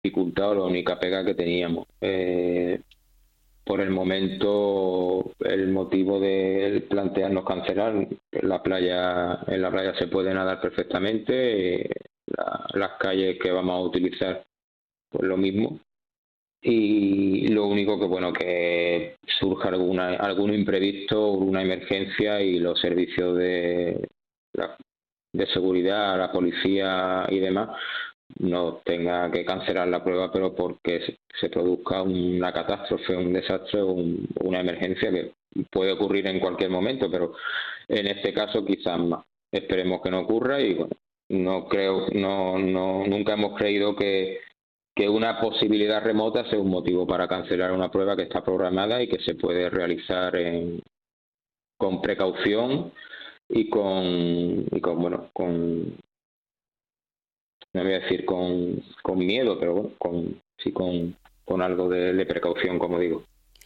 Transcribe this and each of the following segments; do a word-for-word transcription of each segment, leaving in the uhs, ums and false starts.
dificultad o la única pega que teníamos. Eh, por el momento, el motivo de plantearnos cancelar, en la playa, en la playa se puede nadar perfectamente, eh, la, las calles que vamos a utilizar, pues lo mismo. Y lo único que, bueno, que surja alguna, algún imprevisto, una emergencia y los servicios de, de seguridad, la policía y demás, no tenga que cancelar la prueba, pero porque se, se produzca una catástrofe, un desastre o un, una emergencia que puede ocurrir en cualquier momento, pero en este caso quizás más. Esperemos que no ocurra y bueno, no creo, no, no, nunca hemos creído que, que una posibilidad remota sea un motivo para cancelar una prueba que está programada y que se puede realizar en, con precaución y con, y con bueno, con no voy a decir con, con miedo, pero bueno, con, sí con, con algo de, de precaución, como digo.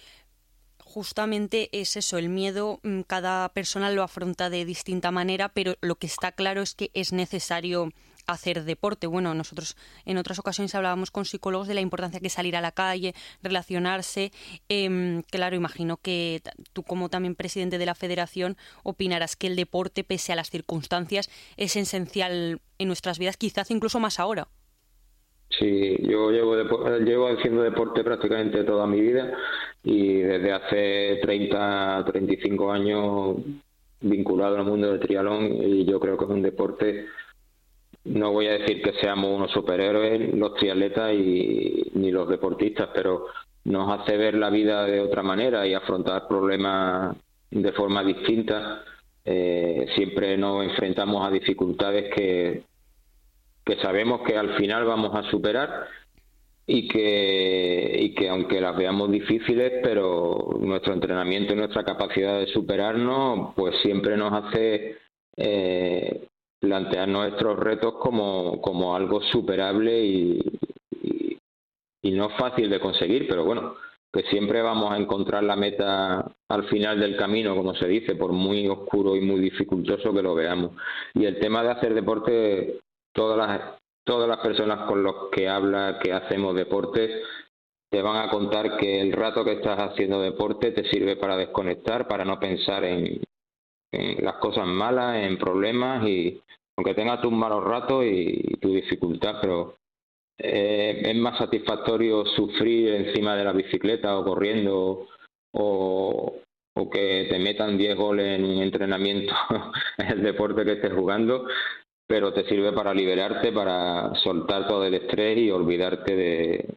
Justamente es eso, el miedo, cada persona lo afronta de distinta manera, pero lo que está claro es que es necesario hacer deporte. Bueno, nosotros en otras ocasiones hablábamos con psicólogos de la importancia que es salir a la calle, relacionarse. Eh, claro, imagino que tú, como también presidente de la federación, opinarás que el deporte, pese a las circunstancias, es esencial en nuestras vidas, quizás incluso más ahora. Sí, yo llevo, depo- llevo haciendo deporte prácticamente toda mi vida y desde hace treinta, treinta y cinco años vinculado al mundo del triatlón, y yo creo que es un deporte, no voy a decir que seamos unos superhéroes los triatletas y ni los deportistas, pero nos hace ver la vida de otra manera y afrontar problemas de forma distinta. Eh, siempre nos enfrentamos a dificultades que que sabemos que al final vamos a superar y que, y que aunque las veamos difíciles, pero nuestro entrenamiento y nuestra capacidad de superarnos, pues siempre nos hace eh, plantear nuestros retos como, como algo superable y, y, y no fácil de conseguir, pero bueno, que siempre vamos a encontrar la meta al final del camino, como se dice, por muy oscuro y muy dificultoso que lo veamos. Y el tema de hacer deporte, todas las todas las personas con las que hablas, que hacemos deporte, te van a contar que el rato que estás haciendo deporte te sirve para desconectar, para no pensar en, en las cosas malas, en problemas, y aunque tengas tus malos ratos y, y tu dificultad, pero eh, es más satisfactorio sufrir encima de la bicicleta o corriendo o, o que te metan diez goles en un entrenamiento en el deporte que estés jugando, pero te sirve para liberarte, para soltar todo el estrés y olvidarte de,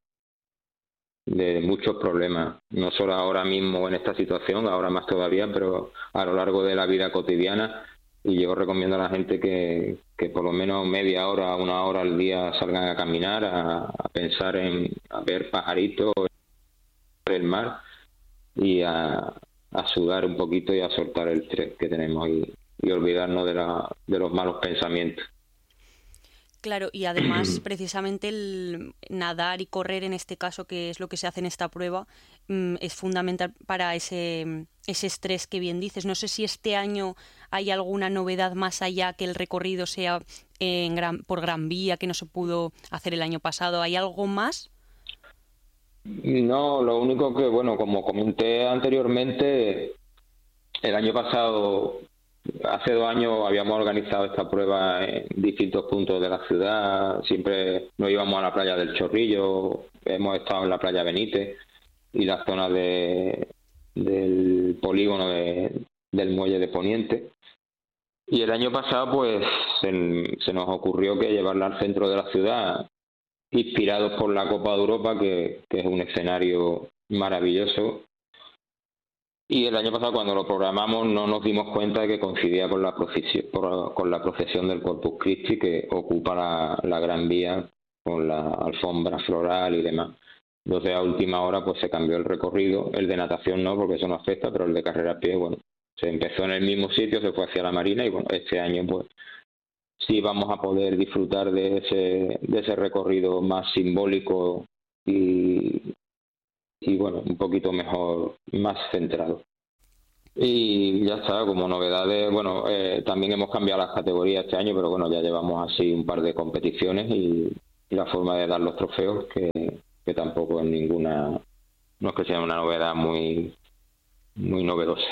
de muchos problemas, no solo ahora mismo en esta situación, ahora más todavía, pero a lo largo de la vida cotidiana. Y yo recomiendo a la gente que, que por lo menos media hora, una hora al día salgan a caminar, a, a pensar en a ver pajaritos, el mar y a, a sudar un poquito y a soltar el estrés que tenemos y, y olvidarnos de, la, de los malos pensamientos. Claro, y además precisamente el nadar y correr en este caso, que es lo que se hace en esta prueba, mm, es fundamental para ese, ese estrés que bien dices. No sé si este año hay alguna novedad más allá que el recorrido sea en gran, por Gran Vía, que no se pudo hacer el año pasado. ¿Hay algo más? No, lo único que, bueno, como comenté anteriormente, el año pasado, hace dos años, habíamos organizado esta prueba en distintos puntos de la ciudad. Siempre nos íbamos a la playa del Chorrillo, hemos estado en la playa Benítez y la zona de, del polígono de, del muelle de Poniente. Y el año pasado, pues, se, se nos ocurrió que llevarla al centro de la ciudad, inspirados por la Copa de Europa, que, que es un escenario maravilloso. Y el año pasado, cuando lo programamos, no nos dimos cuenta de que coincidía con la procesión, con la procesión del Corpus Christi, que ocupa la, la Gran Vía con la alfombra floral y demás. Entonces, a última hora, pues se cambió el recorrido. El de natación no, porque eso no afecta, pero el de carrera a pie, bueno, se empezó en el mismo sitio, se fue hacia la Marina y bueno, este año, pues sí vamos a poder disfrutar de ese, de ese recorrido más simbólico y, y bueno, un poquito mejor, más centrado. Y ya está, como novedades, bueno, eh, también hemos cambiado las categorías este año, pero bueno, ya llevamos así un par de competiciones y, la forma de dar los trofeos, que, que tampoco es ninguna, no es que sea una novedad muy, muy novedosa.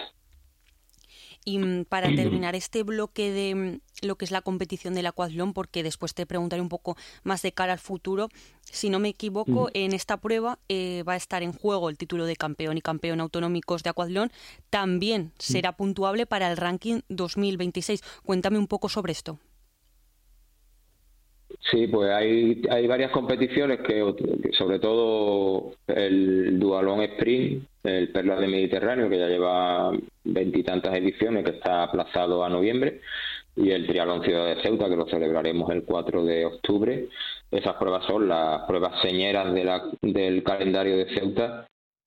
Y para terminar este bloque de lo que es la competición del aquatlón, porque después te preguntaré un poco más de cara al futuro, si no me equivoco, mm. en esta prueba eh, va a estar en juego el título de campeón y campeón autonómicos de aquatlón. También será mm. puntuable para el ranking dos mil veintiséis. Cuéntame un poco sobre esto. Sí, pues hay, hay varias competiciones que, sobre todo el dualón sprint, el Perlas del Mediterráneo, que ya lleva veintitantas ediciones, que está aplazado a noviembre, y el triatlón Ciudad de Ceuta, que lo celebraremos el cuatro de octubre. Esas pruebas son las pruebas señeras de la, del calendario de Ceuta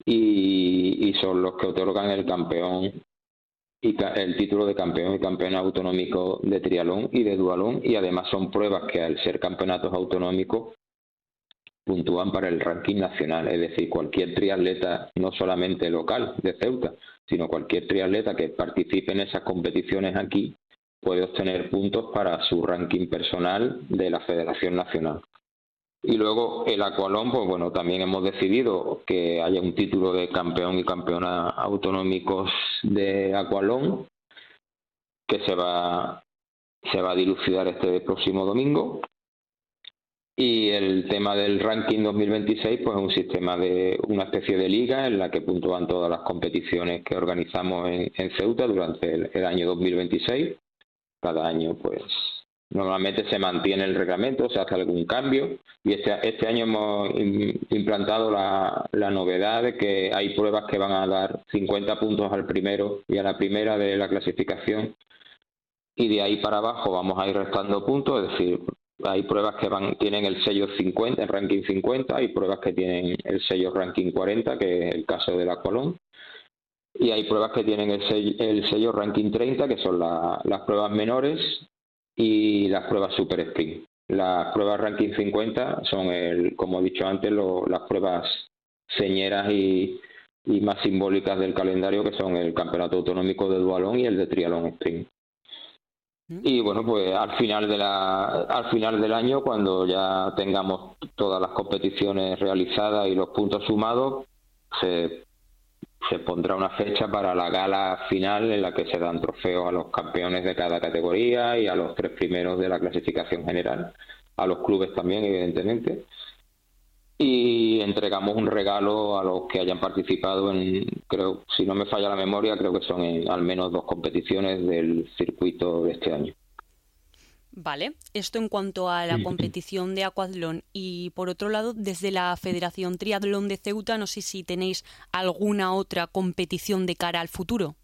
y, y son los que otorgan el campeón y el título de campeón y campeón autonómico de triatlón y de dualón, y además son pruebas que al ser campeonatos autonómicos puntúan para el ranking nacional, es decir, cualquier triatleta, no solamente local de Ceuta, sino cualquier triatleta que participe en esas competiciones aquí puede obtener puntos para su ranking personal de la Federación Nacional. Y luego el aqualón, pues bueno, también hemos decidido que haya un título de campeón y campeona autonómicos de aqualón, que se va, se va a dilucidar este próximo domingo. Y el tema del ranking dos mil veintiséis, pues es un sistema de una especie de liga en la que puntúan todas las competiciones que organizamos en, en Ceuta durante el, el año dos mil veintiséis. Cada año, pues normalmente se mantiene el reglamento, se hace algún cambio, y este, este año hemos implantado la, la novedad de que hay pruebas que van a dar cincuenta puntos al primero y a la primera de la clasificación, y de ahí para abajo vamos a ir restando puntos, es decir, hay pruebas que van tienen el sello cincuenta, el ranking cincuenta, hay pruebas que tienen el sello ranking cuarenta, que es el caso del aqualón, y hay pruebas que tienen el sello, el sello ranking treinta, que son la, las pruebas menores, y las pruebas super sprint. Las pruebas ranking cincuenta son, el, como he dicho antes, lo, las pruebas señeras y, y más simbólicas del calendario, que son el campeonato autonómico de dualón y el de triatlón sprint. Y bueno, pues al final de la al final del año, cuando ya tengamos todas las competiciones realizadas y los puntos sumados, se se pondrá una fecha para la gala final en la que se dan trofeos a los campeones de cada categoría y a los tres primeros de la clasificación general, a los clubes también, evidentemente, y entregamos un regalo a los que hayan participado en, creo, si no me falla la memoria, creo que son en al menos dos competiciones del circuito de este año. Vale, esto en cuanto a la competición de aquatlón. Y por otro lado, desde la Federación Triatlón de Ceuta, no sé si tenéis alguna otra competición de cara al futuro.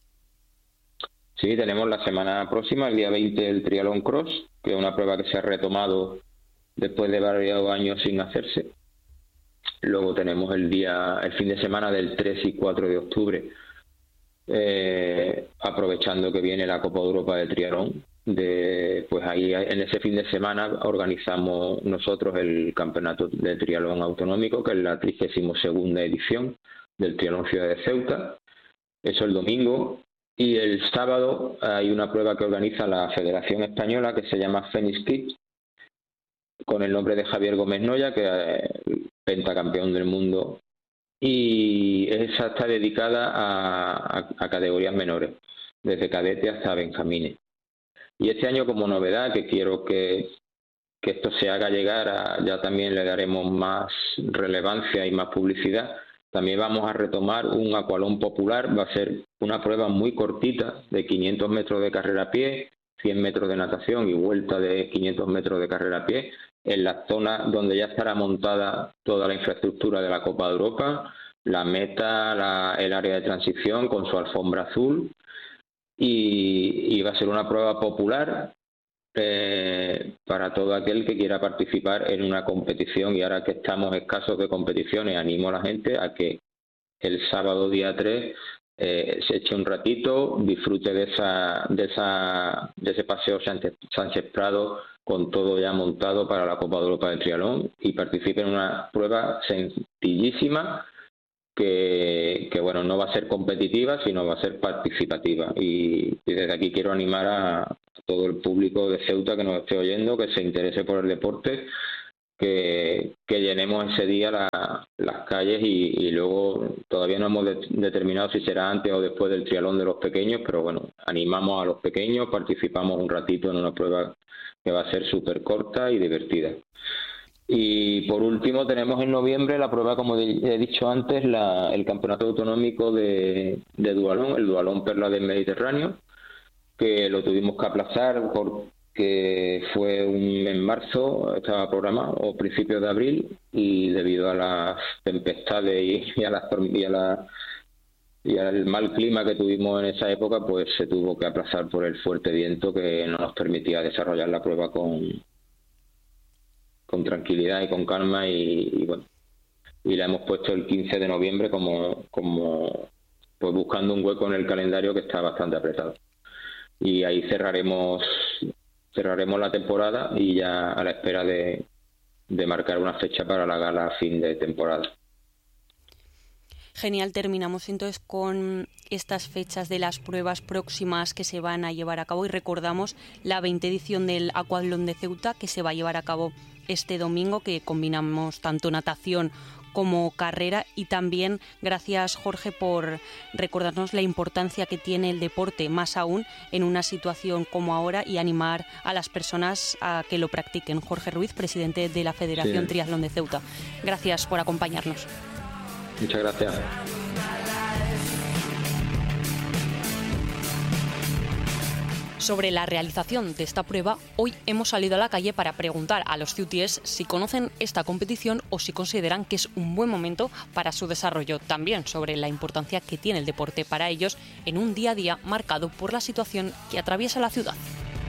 Sí, tenemos la semana próxima, el día veinte, el Triatlón Cross, que es una prueba que se ha retomado después de varios años sin hacerse. Luego tenemos el día, el fin de semana del tres y cuatro de octubre, eh, aprovechando que viene la Copa de Europa de Triatlón. De, pues ahí en ese fin de semana organizamos nosotros el campeonato de triatlón autonómico, que es la trigésima segunda edición del Triatlón Ciudad de Ceuta. Eso el domingo. Y el sábado hay una prueba que organiza la Federación Española, que se llama Phoenix Kids, con el nombre de Javier Gómez Noya, que es pentacampeón del mundo, y esa está dedicada a, a, a categorías menores, desde cadete hasta benjamines. Y este año, como novedad, que quiero que, que esto se haga llegar, a, ya también le daremos más relevancia y más publicidad, también vamos a retomar un aqualón popular. Va a ser una prueba muy cortita, de quinientos metros de carrera a pie, cien metros de natación y vuelta de quinientos metros de carrera a pie, en la zona donde ya estará montada toda la infraestructura de la Copa de Europa, la meta, la, el área de transición con su alfombra azul. Y, y va a ser una prueba popular eh, para todo aquel que quiera participar en una competición. Y ahora que estamos escasos de competiciones, animo a la gente a que el sábado día tres eh, se eche un ratito, disfrute de esa de esa de ese paseo Sánchez, Sánchez Prado con todo ya montado para la Copa de Europa de Triatlón, y participe en una prueba sencillísima, Que, que bueno, no va a ser competitiva, sino va a ser participativa. Y, y desde aquí quiero animar a, a todo el público de Ceuta que nos esté oyendo, que se interese por el deporte, que, que llenemos ese día la, las calles y, y luego todavía no hemos de, determinado si será antes o después del triatlón de los pequeños, pero bueno, animamos a los pequeños, participamos un ratito en una prueba que va a ser súper corta y divertida. Y por último tenemos en noviembre la prueba, como he dicho antes, la, el campeonato autonómico de, de dualón, el dualón Perla del Mediterráneo, que lo tuvimos que aplazar porque fue un, en marzo, estaba programado, o principios de abril, y debido a las tempestades y, y a las y a la, y al mal clima que tuvimos en esa época, pues se tuvo que aplazar por el fuerte viento que no nos permitía desarrollar la prueba con con tranquilidad y con calma, y, y bueno, y la hemos puesto el quince de noviembre como, como pues buscando un hueco en el calendario que está bastante apretado. Y ahí cerraremos cerraremos la temporada y ya a la espera de, de marcar una fecha para la gala a fin de temporada. Genial, terminamos entonces con estas fechas de las pruebas próximas que se van a llevar a cabo y recordamos la veinte edición del Aquatlón de Ceuta, que se va a llevar a cabo este domingo, que combinamos tanto natación como carrera. Y también gracias, Jorge, por recordarnos la importancia que tiene el deporte, más aún en una situación como ahora, y animar a las personas a que lo practiquen. Jorge Ruiz, presidente de la Federación sí. Triatlón de Ceuta. Gracias por acompañarnos. Muchas gracias. Sobre la realización de esta prueba, hoy hemos salido a la calle para preguntar a los ceutíes si conocen esta competición o si consideran que es un buen momento para su desarrollo. También sobre la importancia que tiene el deporte para ellos en un día a día marcado por la situación que atraviesa la ciudad.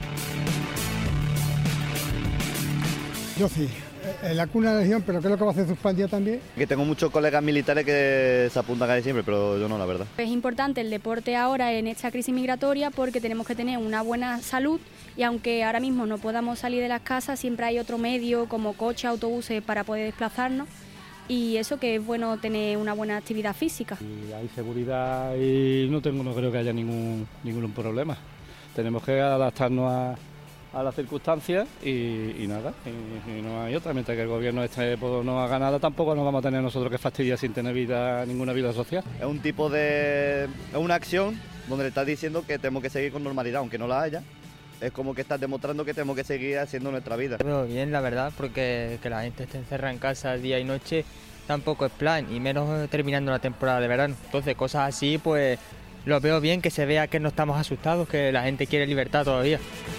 Yo sí. En la cuna de la Legión, pero ¿qué es lo que va a hacer Zuspandía también? Que tengo muchos colegas militares que se apuntan casi siempre, pero yo no, la verdad. Es importante el deporte ahora en esta crisis migratoria porque tenemos que tener una buena salud, y aunque ahora mismo no podamos salir de las casas, siempre hay otro medio como coche, autobuses para poder desplazarnos, y eso que es bueno tener una buena actividad física. Y hay seguridad y no tengo, no creo que haya ningún, ningún problema. Tenemos que adaptarnos a... a las circunstancias y, y nada, y, y no hay otra. Mientras que el gobierno este pues, no haga nada, tampoco nos vamos a tener nosotros que fastidiar sin tener vida, ninguna vida social. Es un tipo de... es una acción donde le estás diciendo que tenemos que seguir con normalidad, aunque no la haya. Es como que estás demostrando que tenemos que seguir haciendo nuestra vida. Veo bien, la verdad, porque que la gente esté encerrada en casa día y noche tampoco es plan, y menos terminando la temporada de verano. Entonces, cosas así, pues lo veo bien, que se vea que no estamos asustados, que la gente quiere libertad todavía.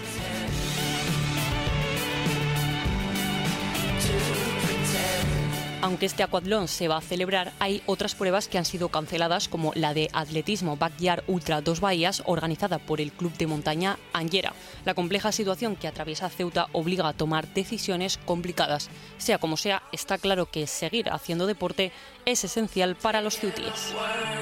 Aunque este acuatlón se va a celebrar, hay otras pruebas que han sido canceladas, como la de atletismo Backyard Ultra Dos Bahías, organizada por el Club de Montaña Anguera. La compleja situación que atraviesa Ceuta obliga a tomar decisiones complicadas. Sea como sea, está claro que seguir haciendo deporte es esencial para los ceutíes.